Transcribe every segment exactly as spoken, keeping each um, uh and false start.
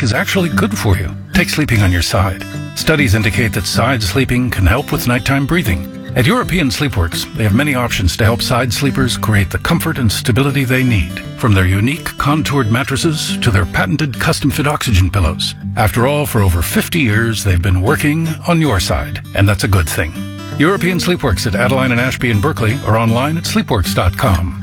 is actually good for you. Take sleeping on your side. Studies indicate that side sleeping can help with nighttime breathing. At European Sleepworks, they have many options to help side sleepers create the comfort and stability they need, from their unique contoured mattresses to their patented custom-fit oxygen pillows. After all, for over fifty years, they've been working on your side, and that's a good thing. European Sleepworks at Adeline and Ashby in Berkeley or online at sleepworks dot com.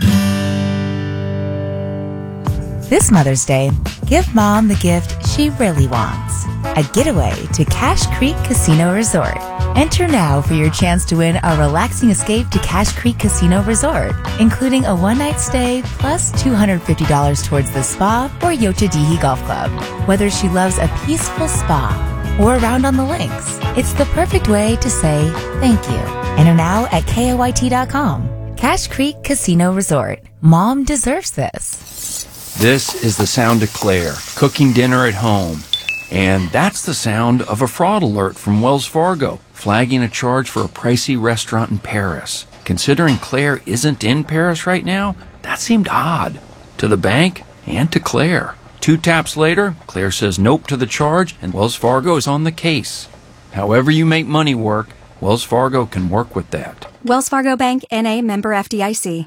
This Mother's Day, give Mom the gift she really wants. A getaway to Cache Creek Casino Resort. Enter now for your chance to win a relaxing escape to Cache Creek Casino Resort, including a one-night stay plus two hundred fifty dollars towards the spa or Yochadihi Golf Club. Whether she loves a peaceful spa or a round on the links, it's the perfect way to say thank you. Enter now at K O I T dot com. Cache Creek Casino Resort. Mom deserves this. This is the sound of Claire, cooking dinner at home. And that's the sound of a fraud alert from Wells Fargo, flagging a charge for a pricey restaurant in Paris. Considering Claire isn't in Paris right now, that seemed odd. To the bank and to Claire. Two taps later, Claire says nope to the charge, and Wells Fargo is on the case. However you make money work, Wells Fargo can work with that. Wells Fargo Bank, N A, member F D I C.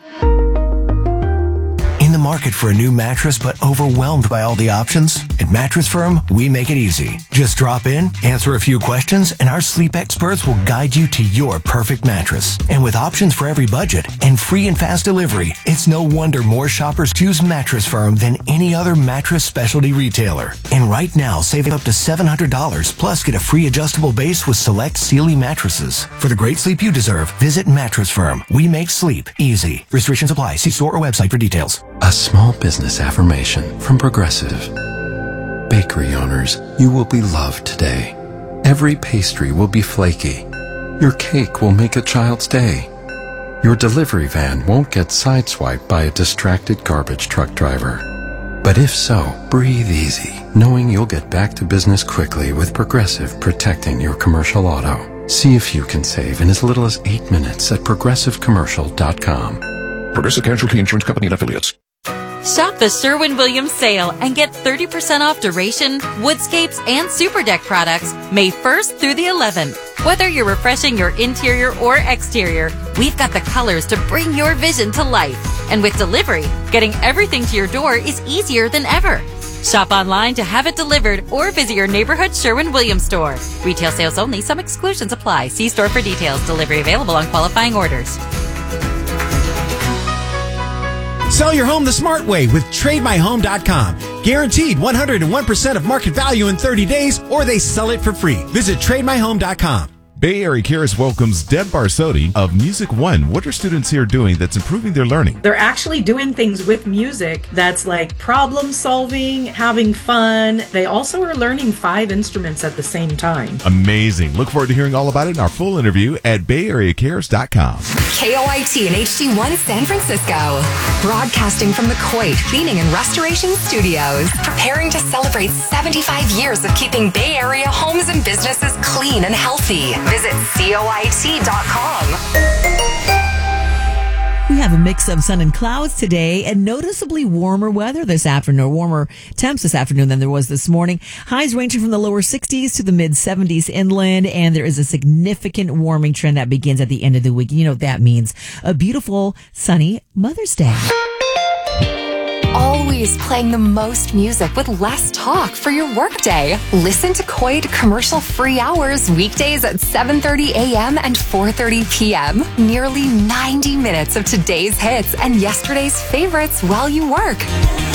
In the market for a new mattress but overwhelmed by all the options? At Mattress Firm, we make it easy. Just drop in, answer a few questions, and our sleep experts will guide you to your perfect mattress. And with options for every budget and free and fast delivery, it's no wonder more shoppers choose Mattress Firm than any other mattress specialty retailer. And right now, save up to seven hundred dollars, plus get a free adjustable base with select Sealy mattresses. For the great sleep you deserve, visit Mattress Firm. We make sleep easy. Restrictions apply. See store or website for details. A small business affirmation from Progressive. Bakery owners, you will be loved today. Every pastry will be flaky. Your cake will make a child's day. Your delivery van won't get sideswiped by a distracted garbage truck driver. But if so, breathe easy, knowing you'll get back to business quickly with Progressive protecting your commercial auto. See if you can save in as little as eight minutes at progressive commercial dot com. Progressive Casualty Insurance Company and Affiliates. Shop the Sherwin-Williams sale and get thirty percent off Duration, Woodscapes, and Super Deck products May first through the eleventh. Whether you're refreshing your interior or exterior, we've got the colors to bring your vision to life. And with delivery, getting everything to your door is easier than ever. Shop online to have it delivered or visit your neighborhood Sherwin-Williams store. Retail sales only. Some exclusions apply. See store for details. Delivery available on qualifying orders. Sell your home the smart way with Trade My Home dot com. Guaranteed one hundred one percent of market value in thirty days, or they sell it for free. Visit Trade My Home dot com. Bay Area Cares welcomes Deb Barsotti of Music One. What are students here doing that's improving their learning? They're actually doing things with music that's like problem solving, having fun. They also are learning five instruments at the same time. Amazing. Look forward to hearing all about it in our full interview at Bay Area Cares dot com. K O I T and H D one San Francisco. Broadcasting from the Coit Cleaning and Restoration Studios. Preparing to celebrate seventy-five years of keeping Bay Area homes and businesses clean and healthy. Visit C O I T dot com. We have a mix of sun and clouds today and noticeably warmer weather this afternoon, warmer temps this afternoon than there was this morning. Highs ranging from the lower sixties to the mid seventies inland, and there is a significant warming trend that begins at the end of the week. You know what that means. A beautiful, sunny Mother's Day. Always playing the most music with less talk for your workday. Listen to Coit commercial-free hours weekdays at seven thirty a.m. and four thirty p.m. Nearly ninety minutes of today's hits and yesterday's favorites while you work.